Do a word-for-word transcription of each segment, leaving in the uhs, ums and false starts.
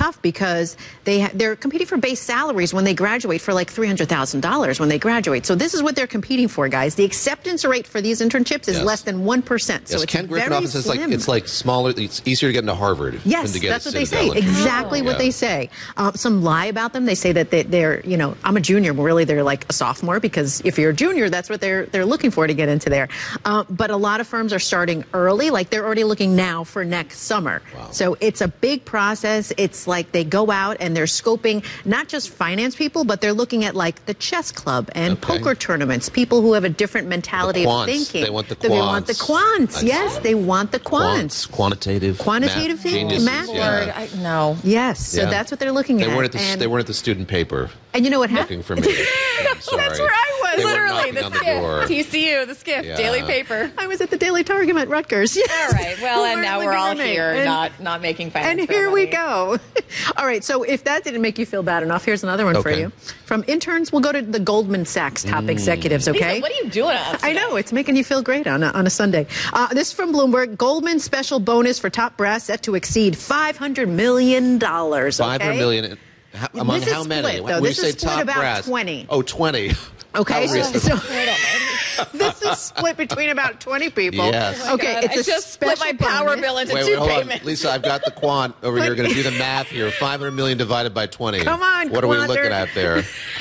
tough because they ha they're competing for base salaries when they graduate for like three hundred thousand dollars when they graduate. So this is what they're competing for, guys. The acceptance rate for these internships is yes. less than one percent. Yes, So it's Ken Griffin very often says slim. like it's like smaller. It's easier to get into Harvard. Yes, than to get that's what a they say. Citadel. Exactly Oh. what yeah. they say. Um, some lie about them. They say that they, they're, you know, I'm a junior, but really they're like a sophomore, because if you're a junior, that's what they're they're looking for to get into there. Uh, but a lot of firms are starting early, like they're already looking now for next summer. Wow. So it's a big process. It's like they go out and they're scoping not just finance people, but they're looking at like the chess club and Okay. poker tournaments, people who have a different mentality The of quants. thinking. They want the They want the quants. quants. I Yes, see. they want the quants. Quants, quantitative, Quantitative math, thinking, geniuses, math. yeah. Lord, I, no. Yes, so Yeah. that's what they're looking They at. weren't at the and, they weren't at the student paper and you know what looking happened? for me. I'm sorry. That's where I was. They were Literally, knocking the on the door. skiff. T C U, the skiff, Yeah. daily paper. I was at the Daily Targum at Rutgers. Yes. All right. Well, and We're now we're looking all for me. here, And- not not making finance. And fair here we money. go. All right, so if that didn't make you feel bad enough, here's another one for Okay. you. From interns, we'll go to the Goldman Sachs top Mm. executives, okay? Lisa, what are you doing to us I today? know, it's making you feel great on a, on a Sunday. Uh, this is from Bloomberg. Goldman special bonus for top brass set to exceed five hundred million dollars, okay? Five hundred million. How, among This is how many? split, though. When we This say is split top about brass, twenty. Oh, twenty. Okay, How so, reasonable. so I don't know. this is split between about twenty people. Yes. Oh my Okay, God, it's I a just split my special power bonus. bill into Wait, two wait, hold on. payments. Lisa, I've got the quant over here. Going to do the math here. five hundred million divided by twenty. Come on, What are we Quanter. looking at there?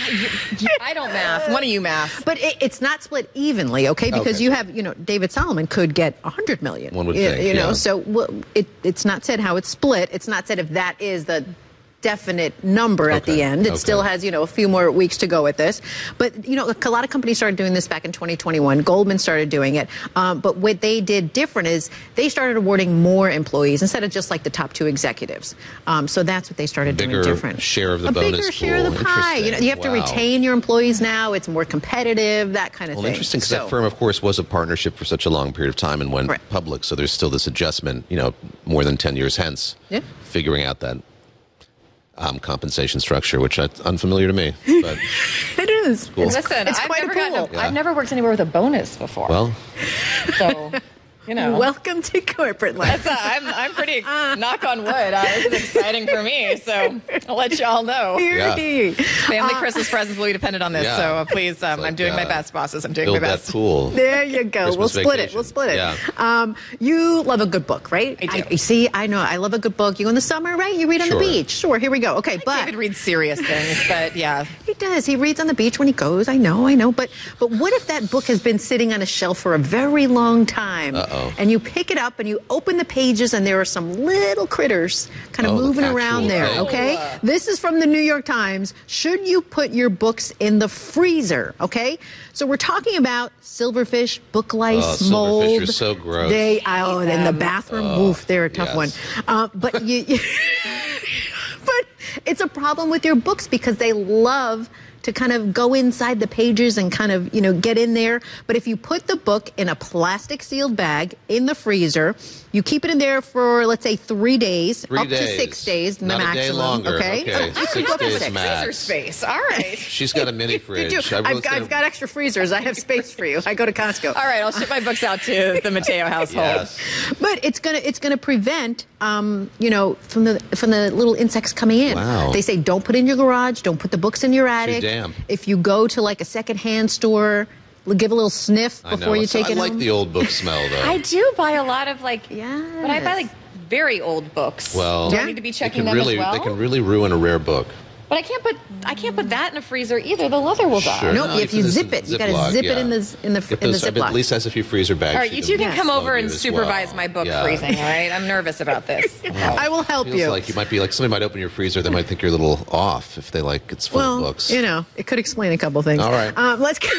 I don't math. One of you math. But it, it's not split evenly, okay? Because Okay. you have, you know, David Solomon could get one hundred million. One would you, think, you know, yeah. so well, it, it's not said how it's split. It's not said if that is the definite number at Okay. the end. It Okay. still has, you know, a few more weeks to go with this. But, you know, a lot of companies started doing this back in twenty twenty-one. Goldman started doing it. Um, but what they did different is they started awarding more employees instead of just like the top two executives. Um, so that's what they started Bigger doing different. share of the a bonus bigger share of pool. the pie. You know, Interesting. you have to Wow. retain your employees now. It's more competitive, that kind of Well, thing. interesting, because So- that firm, of course, was a partnership for such a long period of time and went Right. public. So there's still this adjustment, you know, more than ten years hence, Yeah. figuring out that um, compensation structure, which is unfamiliar to me. But It is. Cool. It's, Listen, it's I've quite never a gotten. A, pool. Yeah. I've never worked anywhere with a bonus before. well, so you know. Welcome to corporate life. That's, uh, I'm, I'm pretty, knock on wood, uh, this is exciting for me, so I'll let y'all know. Here Yeah. he. Family Christmas presents will be dependent on this, Yeah. so uh, please, um, like, I'm doing my uh, best, bosses. I'm doing build my that best. pool. There you go. Christmas we'll split it. vacation. We'll split it. Yeah. Um, you love a good book, right? I do. you see, I know. I love a good book. You go in the summer, right? You read on Sure. the beach. Sure. Here we go. Okay, but David reads serious things, but yeah. he does. He reads on the beach when he goes. I know. I know. But but what if that book has been sitting on a shelf for a very long time, Uh-oh. and you pick it up and you open the pages and there are some little critters kind of Oh, the moving actual around there. thing. Okay. This is from the New York Times. Should you put your books in the freezer? Okay. So we're talking about silverfish, book lice, Oh, silverfish mold. are so gross. They oh, in the them. bathroom. Oh, Oof, they're a tough yes. one. Uh, but you. you but it's a problem with your books because they love to kind of go inside the pages and kind of, you know, get in there. But if you put the book in a plastic sealed bag in the freezer, you keep it in there for, let's say, three days, Three up days. to six days, Not a day maximum. longer. Okay. Okay. Oh, Six up to days six. max. Freezer space. All right. She's got a mini You fridge. do. I I've, really got, said- I've got extra freezers. I have space for you. I go to Costco. All right, I'll ship my books out to the Mateo household. Yes. But it's gonna it's gonna prevent um, you know, from the from the little insects coming in. Wow. They say don't put it in your garage, don't put the books in your attic. damn. If you go to like a secondhand store, l- give a little sniff I know. before you So take I it like home. the old book smell, though. I do buy a lot of like, Yes. but I buy like very old books. Well, do Yeah. I need to be they checking can them really, as well? They can really ruin a rare book. But I can't put I can't put that in a freezer either. The leather will die. Sure. Nope, No, if you put this zip in it, you got Ziploc, to zip it yeah. in the in the Get in the those, I bet Ziploc. at least has a few freezer bags. All right, you two can come plug over and in as supervise well. my book Yeah. freezing, all right? I'm nervous about this. I will help Feels you. like you might be like somebody might open your freezer. They might think you're a little off if they like it's full well, of books. you know, it could explain a couple things. All right. Um, let's get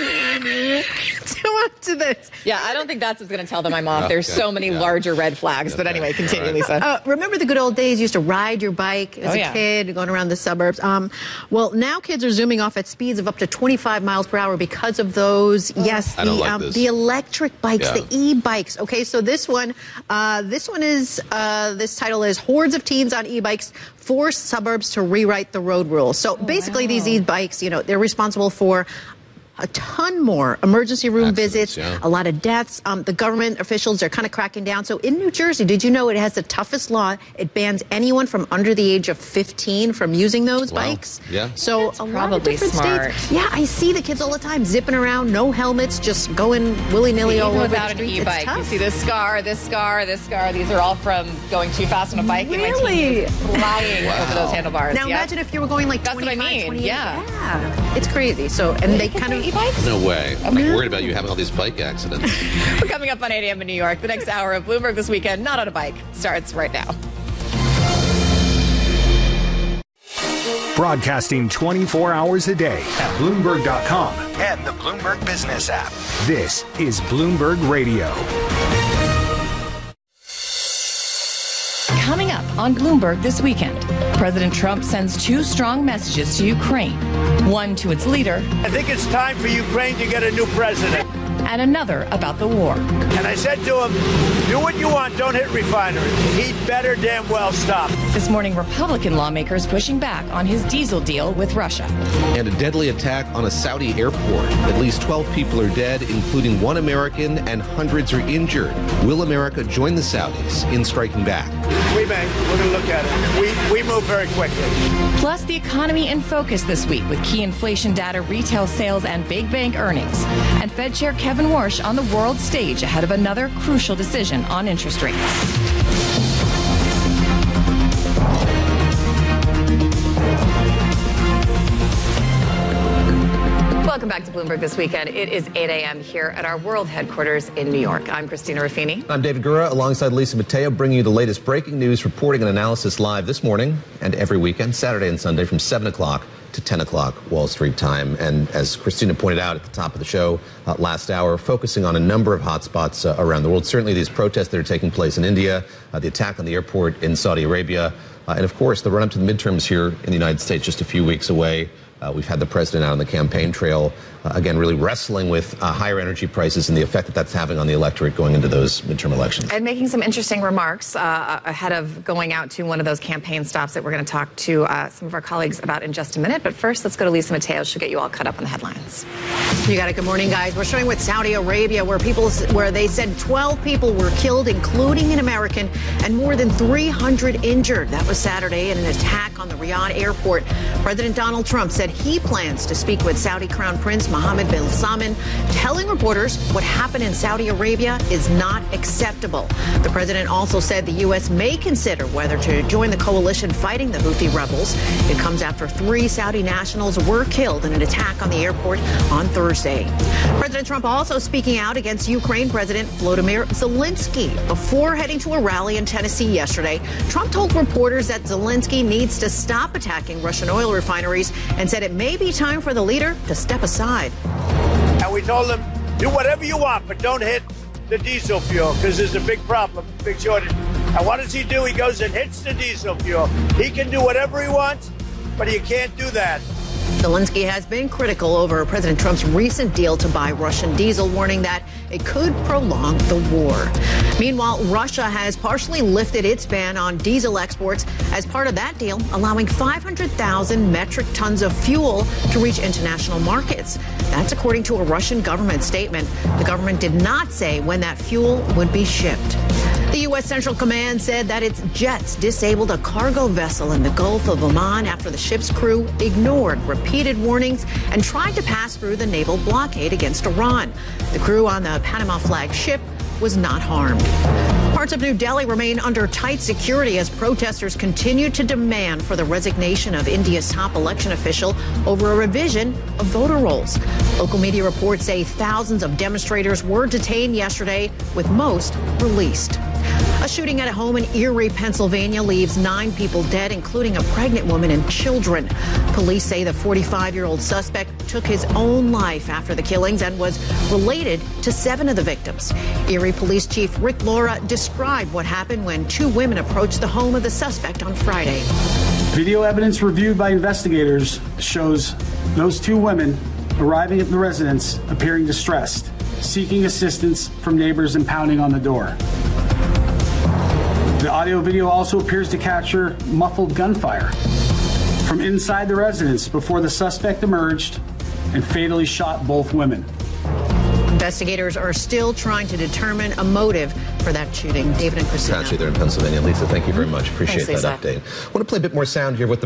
on to this. Yeah, I don't think that's what's going to tell them I'm off. There's Okay. so many Yeah. larger red flags. But Okay. anyway, continue, All right. Lisa. Uh, remember the good old days? You used to ride your bike as Oh, a yeah. kid, going around the suburbs. Um, well, now kids are zooming off at speeds of up to twenty-five miles per hour because of those. Yes, I the don't like um, this. the electric bikes, Yeah. the e-bikes. Okay, so this one, uh, this one is uh, this title is "Hordes of Teens on E-Bikes Force Suburbs to Rewrite the Road Rules." So basically, these e-bikes, you know, they're responsible for a ton more emergency room Accidents, visits, yeah. a lot of deaths. Um, the government officials are kind of cracking down. So in New Jersey, did you know it has the toughest law? It bans anyone from under the age of fifteen from using those Wow. bikes. Yeah. So That's a lot of probably different smart. states. Yeah, I see the kids all the time zipping around, no helmets, just going willy-nilly all Even over without the an street. It's e-bike, you tough. see this scar, this scar, this scar. These are all from going too fast on a bike. And my Really? teen is flying Wow. over those handlebars. Now Yep. imagine if you were going like That's what I twenty-five, mean, twenty-eight. yeah. Yeah, it's crazy. So, and they kind of e-bikes. No way. I'm worried about you having all these bike accidents. We're coming up on eight a.m. in New York. The next hour of Bloomberg This Weekend, not on a bike, starts right now. Broadcasting twenty-four hours a day at Bloomberg dot com and the Bloomberg Business app. This is Bloomberg Radio. Coming up on Bloomberg This Weekend, President Trump sends two strong messages to Ukraine. One to its leader, I think it's time for Ukraine to get a new president. and another about the war. And I said to him, do what you want, don't hit refineries. He better damn well stop. This morning, Republican lawmakers pushing back on his diesel deal with Russia. And a deadly attack on a Saudi airport. At least twelve people are dead, including one American, and hundreds are injured. Will America join the Saudis in striking back? We may. We're going to look at it. We, we move very quickly. Plus, the economy in focus this week with key inflation data, retail sales, and big bank earnings. And Fed Chair Kevin Warsh on the world stage ahead of another crucial decision on interest rates. Welcome back to Bloomberg This Weekend. It is eight a.m. here at our world headquarters in New York. I'm Christina Ruffini. I'm David Gura, alongside Lisa Mateo, bringing you the latest breaking news, reporting and analysis live this morning and every weekend, Saturday and Sunday from seven o'clock to ten o'clock Wall Street time. And as Christina pointed out at the top of the show uh, last hour, focusing on a number of hotspots uh, around the world. Certainly these protests that are taking place in India, uh, the attack on the airport in Saudi Arabia, uh, and of course the run-up to the midterms here in the United States just a few weeks away. Uh, we've had the president out on the campaign trail, uh, again, really wrestling with uh, higher energy prices and the effect that that's having on the electorate going into those midterm elections. And making some interesting remarks uh, ahead of going out to one of those campaign stops that we're going to talk to uh, some of our colleagues about in just a minute. But first, let's go to Lisa Mateo. She'll get you all caught up on the headlines. You got it. Good morning, guys. We're showing with Saudi Arabia, where people, where they said twelve people were killed, including an American, and more than three hundred injured. That was Saturday in an attack on the Riyadh airport. President Donald Trump said he plans to speak with Saudi Crown Prince Mohammed bin Salman, telling reporters what happened in Saudi Arabia is not acceptable. The president also said the U S may consider whether to join the coalition fighting the Houthi rebels. It comes after three Saudi nationals were killed in an attack on the airport on Thursday. President Trump also speaking out against Ukraine President Volodymyr Zelensky. Before heading to a rally in Tennessee yesterday, Trump told reporters that Zelensky needs to stop attacking Russian oil refineries and said it may be time for the leader to step aside. And we told him, do whatever you want, but don't hit the diesel fuel, because there's a big problem, big shortage. And what does he do? He goes and hits the diesel fuel. He can do whatever he wants, but he can't do that. Zelensky has been critical over President Trump's recent deal to buy Russian diesel, warning that it could prolong the war. Meanwhile, Russia has partially lifted its ban on diesel exports as part of that deal, allowing five hundred thousand metric tons of fuel to reach international markets. That's according to a Russian government statement. The government did not say when that fuel would be shipped. The U S Central Command said that its jets disabled a cargo vessel in the Gulf of Oman after the ship's crew ignored repeated warnings and tried to pass through the naval blockade against Iran. The crew on the Panama flag ship was not harmed. Parts of New Delhi remain under tight security as protesters continue to demand for the resignation of India's top election official over a revision of voter rolls. Local media reports say thousands of demonstrators were detained yesterday, with most released. A shooting at a home in Erie, Pennsylvania leaves nine people dead, including a pregnant woman and children. Police say the forty-five-year-old suspect took his own life after the killings and was related to seven of the victims. Erie Police Chief Rick Laura described what happened when two women approached the home of the suspect on Friday. Video evidence reviewed by investigators shows those two women arriving at the residence appearing distressed, seeking assistance from neighbors and pounding on the door. The audio video also appears to capture muffled gunfire from inside the residence before the suspect emerged and fatally shot both women. Investigators are still trying to determine a motive for that shooting. David and Christina. Actually, they're in Pennsylvania. Lisa, thank you very much. Appreciate Thanks, that Lisa. update. I want to play a bit more sound here with the